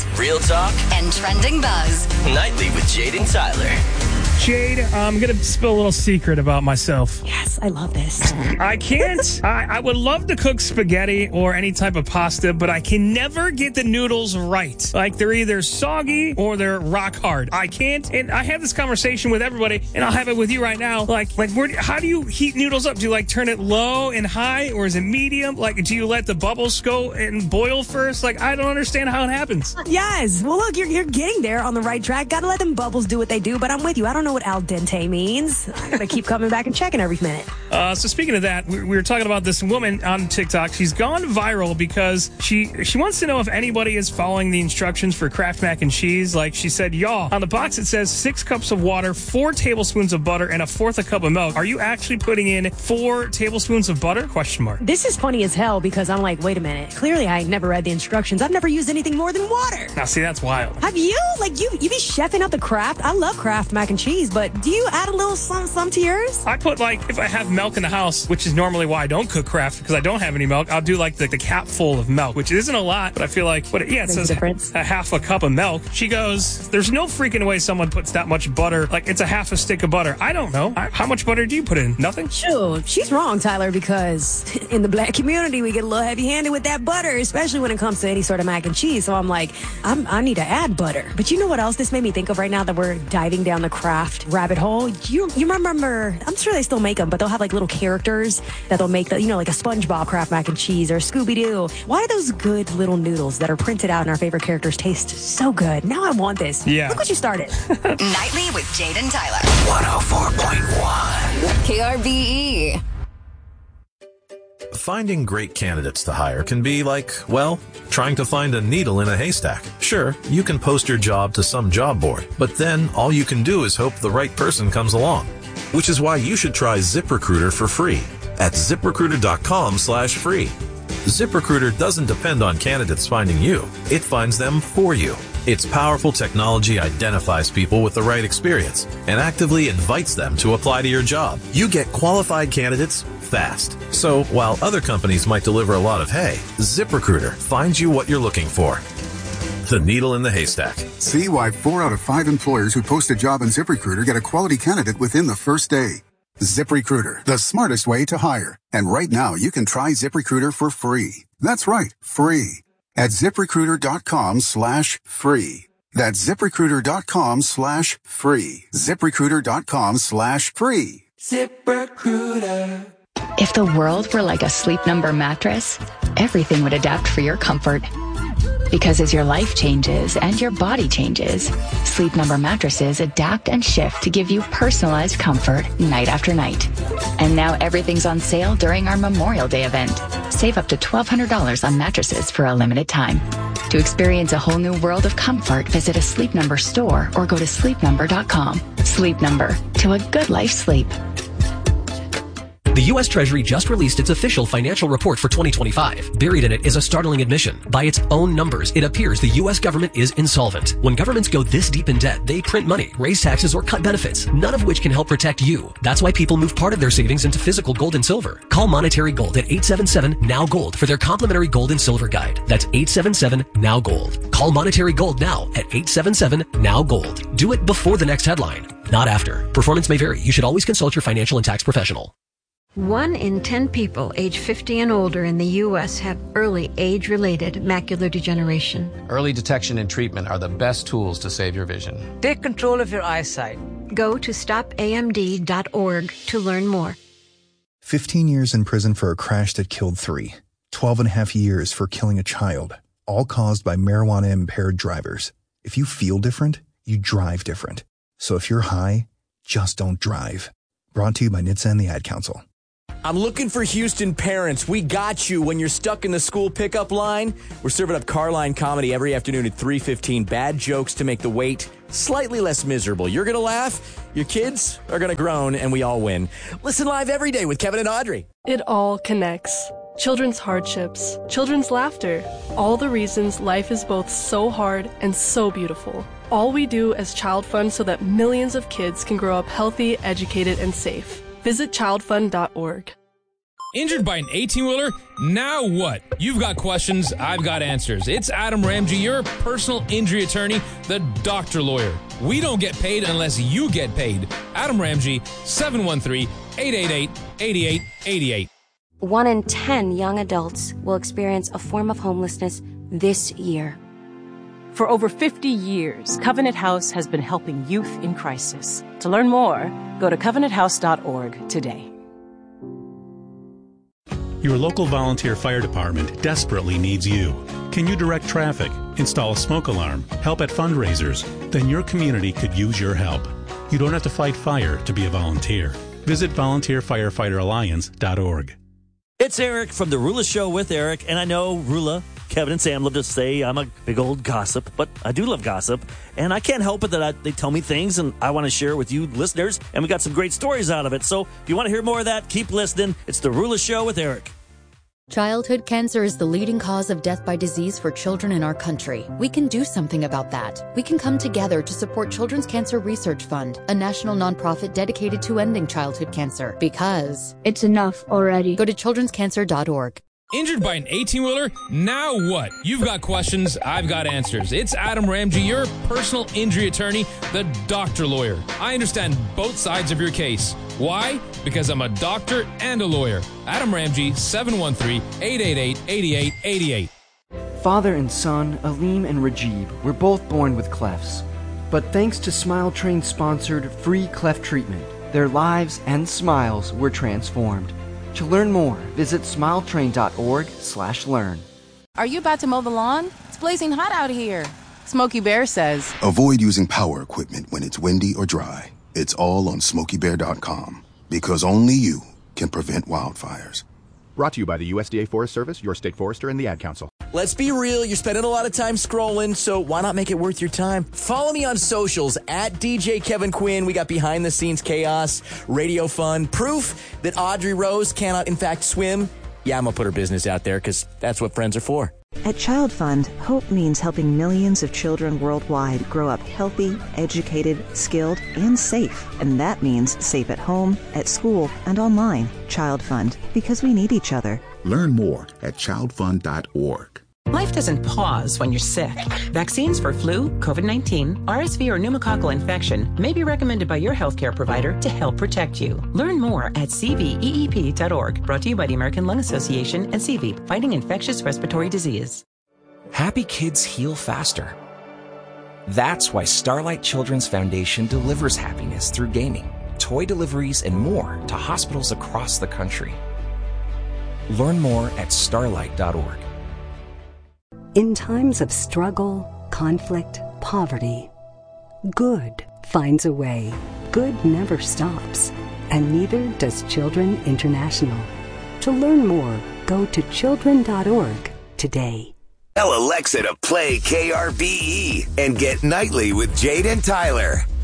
real talk, and trending buzz. Nightly with Jade and Tyler. Jade, I'm going to spill a little secret about myself. Yes, I love this. I can't. I would love to cook spaghetti or any type of pasta, but I can never get the noodles right. Like, they're either soggy or they're rock hard. I can't. And I have this conversation with everybody, and I'll have it with you right now. How do you heat noodles up? Do you, turn it low and high, or is it medium? Do you let the bubbles go and boil first? I don't understand how it happens. Yes. Well, look, you're getting there on the right track. Got to let them bubbles do what they do, but I'm with you. I don't know what al dente means. I got to keep coming back and checking every minute. So speaking of that, we were talking about this woman on TikTok. She's gone viral because she wants to know if anybody is following the instructions for Kraft mac and cheese. She said, y'all, on the box it says 6 cups of water, 4 tablespoons of butter, and 1/4 cup of milk. Are you actually putting in 4 tablespoons of butter? ? This is funny as hell because I'm like, wait a minute. Clearly, I never read the instructions. I've never used anything more than water. Now, see, that's wild. Have you? You be chefing up the Kraft. I love Kraft mac and cheese, but do you add a little some to yours? I put, if I have milk in the house, which is normally why I don't cook Kraft because I don't have any milk, I'll do, the cap full of milk, which isn't a lot, but I feel it says a 1/2 cup of milk. She goes, there's no freaking way someone puts that much butter. It's a 1/2 stick of butter. I don't know. How much butter do you put in? Nothing? Sure. She's wrong, Tyler, because in the black community, we get a little heavy-handed with that butter, especially when it comes to any sort of mac and cheese. So I'm like, I need to add butter. But you know what else this made me think of right now that we're diving down the Kraft rabbit hole? You remember, I'm sure they still make them, but they'll have little characters that they'll make, like a SpongeBob Kraft mac and cheese or Scooby-Doo. Why do those good little noodles that are printed out in our favorite characters taste so good? Now I want this. Yeah. Look what you started. Nightly with Jade and Tyler. 104.1 KRBE. Finding great candidates to hire can be trying to find a needle in a haystack. Sure, you can post your job to some job board, but then all you can do is hope the right person comes along. Which is why you should try ZipRecruiter for free at ZipRecruiter.com/free. ZipRecruiter doesn't depend on candidates finding you. It finds them for you. Its powerful technology identifies people with the right experience and actively invites them to apply to your job. You get qualified candidates fast. So while other companies might deliver a lot of hay, ZipRecruiter finds you what you're looking for. The needle in the haystack. See why 4 out of 5 employers who post a job on ZipRecruiter get a quality candidate within the first day. ZipRecruiter, the smartest way to hire. And right now, you can try ZipRecruiter for free. That's right, free. At ZipRecruiter.com/free. That's ZipRecruiter.com/free. ZipRecruiter.com/free. ZipRecruiter. If the world were like a Sleep Number mattress, everything would adapt for your comfort. Because as your life changes and your body changes, Sleep Number mattresses adapt and shift to give you personalized comfort night after night. And now everything's on sale during our Memorial Day event. Save up to $1,200 on mattresses for a limited time. To experience a whole new world of comfort, visit a Sleep Number store or go to sleepnumber.com. Sleep Number, to a good life sleep. The U.S. Treasury just released its official financial report for 2025. Buried in it is a startling admission. By its own numbers, it appears the U.S. government is insolvent. When governments go this deep in debt, they print money, raise taxes, or cut benefits, none of which can help protect you. That's why people move part of their savings into physical gold and silver. Call Monetary Gold at 877-NOW-GOLD for their complimentary gold and silver guide. That's 877-NOW-GOLD. Call Monetary Gold now at 877-NOW-GOLD. Do it before the next headline, not after. Performance may vary. You should always consult your financial and tax professional. 1 in 10 people age 50 and older in the U.S. have early age-related macular degeneration. Early detection and treatment are the best tools to save your vision. Take control of your eyesight. Go to stopamd.org to learn more. 15 years in prison for a crash that killed 3. 12 and a half years for killing a child. All caused by marijuana-impaired drivers. If you feel different, you drive different. So if you're high, just don't drive. Brought to you by NHTSA and the Ad Council. I'm looking for Houston parents. We got you when you're stuck in the school pickup line. We're serving up Carline Comedy every afternoon at 3:15. Bad jokes to make the wait slightly less miserable. You're going to laugh, your kids are going to groan, and we all win. Listen live every day with Kevin and Audrey. It all connects. Children's hardships, children's laughter, all the reasons life is both so hard and so beautiful. All we do as Child Fund so that millions of kids can grow up healthy, educated, and safe. Visit childfund.org. Injured by an 18-wheeler? Now what? You've got questions, I've got answers. It's Adam Ramsey, your personal injury attorney, the doctor lawyer. We don't get paid unless you get paid. Adam Ramsey, 713-888-8888. 1 in 10 young adults will experience a form of homelessness this year. For over 50 years, Covenant House has been helping youth in crisis. To learn more, go to covenanthouse.org today. Your local volunteer fire department desperately needs you. Can you direct traffic, install a smoke alarm, help at fundraisers? Then your community could use your help. You don't have to fight fire to be a volunteer. Visit volunteerfirefighteralliance.org. It's Eric from The Rula Show with Eric, and I know Rula, Kevin, and Sam love to say I'm a big old gossip, but I do love gossip, and I can't help it that they tell me things, and I want to share with you listeners, and we got some great stories out of it. So if you want to hear more of that, keep listening. It's The Rula Show with Eric. Childhood cancer is the leading cause of death by disease for children in our country. We can do something about that. We can come together to support Children's Cancer Research Fund, a national nonprofit dedicated to ending childhood cancer. Because it's enough already. Go to childrenscancer.org. Injured by an 18-wheeler? Now what? You've got questions, I've got answers. It's Adam Ramsey, your personal injury attorney, the doctor lawyer. I understand both sides of your case. Why? Because I'm a doctor and a lawyer. Adam Ramsey, 713-888-8888. Father and son, Aleem and Rajib, were both born with clefts. But thanks to Smile Train's sponsored free cleft treatment, their lives and smiles were transformed. To learn more, visit smiletrain.org/learn. Are you about to mow the lawn? It's blazing hot out here. Smokey Bear says, avoid using power equipment when it's windy or dry. It's all on SmokeyBear.com, because only you can prevent wildfires. Brought to you by the USDA Forest Service, your state forester, and the Ad Council. Let's be real, you're spending a lot of time scrolling, so why not make it worth your time? Follow me on socials, at DJ Kevin Quinn. We got behind-the-scenes chaos, radio fun, proof that Audrey Rose cannot, in fact, swim. Yeah, I'm going to put her business out there, because that's what friends are for. At Child Fund, hope means helping millions of children worldwide grow up healthy, educated, skilled, and safe. And that means safe at home, at school, and online. Child Fund, because we need each other. Learn more at childfund.org. Life doesn't pause when you're sick. Vaccines for flu, COVID-19, RSV, or pneumococcal infection may be recommended by your healthcare provider to help protect you. Learn more at cveep.org. Brought to you by the American Lung Association and CVEEP, fighting infectious respiratory disease. Happy kids heal faster. That's why Starlight Children's Foundation delivers happiness through gaming, toy deliveries, and more to hospitals across the country. Learn more at starlight.org. In times of struggle, conflict, poverty, good finds a way. Good never stops, and neither does Children International. To learn more, go to children.org today. Tell Alexa to play KRBE and get Nightly with Jade and Tyler.